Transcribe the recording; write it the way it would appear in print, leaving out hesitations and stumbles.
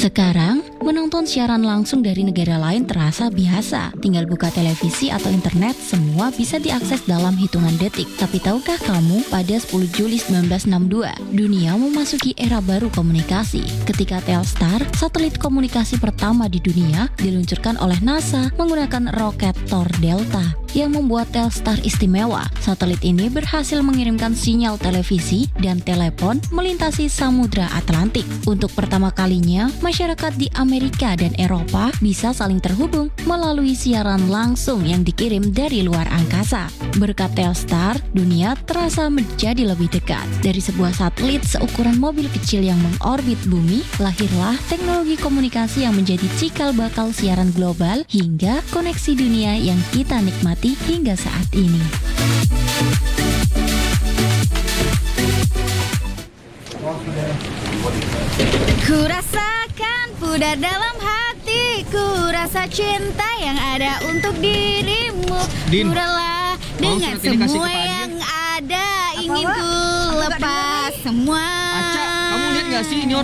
Sekarang, menonton siaran langsung dari negara lain terasa biasa. Tinggal buka televisi atau internet, semua bisa diakses dalam hitungan detik. Tapi tahukah kamu, pada 10 Juli 1962, dunia memasuki era baru komunikasi. Ketika Telstar, satelit komunikasi pertama di dunia, diluncurkan oleh NASA menggunakan roket Thor Delta yang membuat Telstar istimewa. Satelit ini berhasil mengirimkan sinyal televisi dan telepon melintasi Samudra Atlantik. Untuk pertama kalinya, masyarakat di Amerika dan Eropa bisa saling terhubung melalui siaran langsung yang dikirim dari luar angkasa. Berkat Telstar, dunia terasa menjadi lebih dekat. Dari sebuah satelit seukuran mobil kecil yang mengorbit bumi, lahirlah teknologi komunikasi yang menjadi cikal bakal siaran global hingga koneksi dunia yang kita nikmati hingga saat ini. Ku rasakan pudar dalam hatiku, rasa cinta yang ada untuk dirimu. Din, Murahlah mau dengan surat ini kasih semua ke Pak yang ada, ingin ku lepas semua. Aca, kamu lihat gak sih ini